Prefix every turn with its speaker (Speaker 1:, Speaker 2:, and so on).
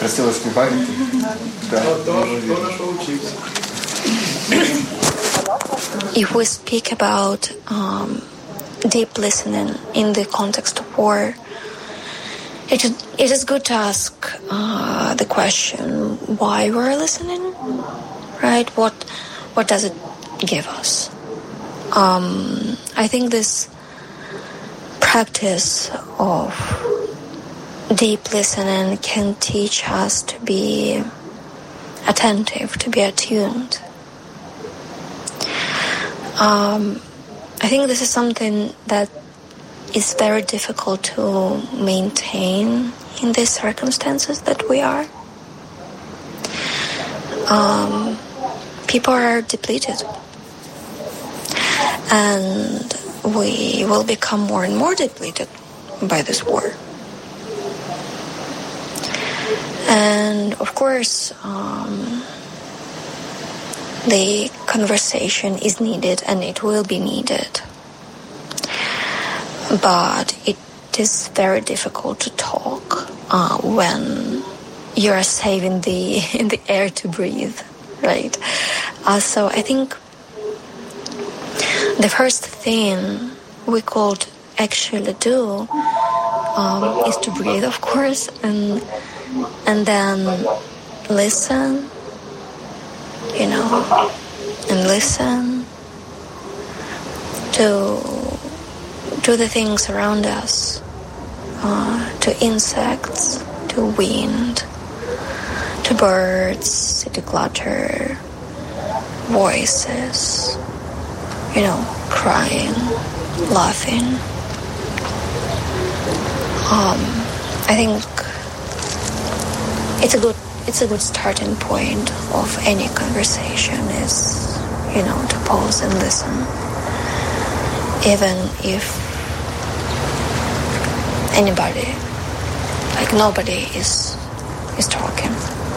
Speaker 1: красиво співаєте.
Speaker 2: If we speak about deep listening in the context of war, it is good to ask the question why we're listening, right? What does it give us? I think this practice of deep listening can teach us to be attentive, to be attuned. I think this is something that is very difficult to maintain in these circumstances that we are. People are depleted, and we will become more and more depleted by this war. And of course, the conversation is needed and it will be needed. But it is very difficult to talk when you are safe in the air to breathe, right? So I think the first thing we could actually do is to breathe, of course, and then listen, and listen to the things around us, to insects, to wind, to birds, city clutter, voices, crying, laughing. I think it's a good starting point of any conversation is, to pause and listen, even if nobody is talking.